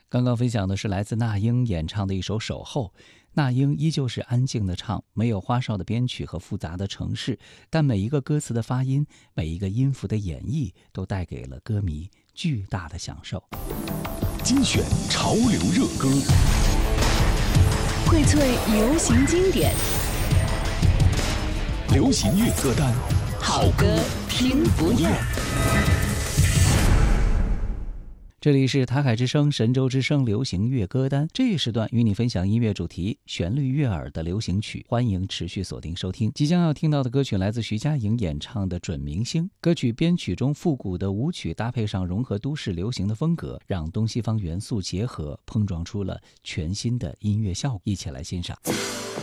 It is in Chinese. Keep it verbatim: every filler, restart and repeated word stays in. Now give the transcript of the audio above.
刚刚分享的是来自那英演唱的一首《守候》。那英依旧是安静的唱，没有花哨的编曲和复杂的程式，但每一个歌词的发音，每一个音符的演绎，都带给了歌迷巨大的享受。 精选潮流热歌， 荟萃流行经典， 流行乐歌单， 好歌听不厌。 这里是台海之声神州之声流行乐歌单，这一时段与你分享音乐主题，旋律悦耳的流行曲，欢迎持续锁定收听。即将要听到的歌曲来自徐佳莹演唱的《准明星》，歌曲编曲中复古的舞曲搭配上融合都市流行的风格，让东西方元素结合，碰撞出了全新的音乐效果，一起来欣赏。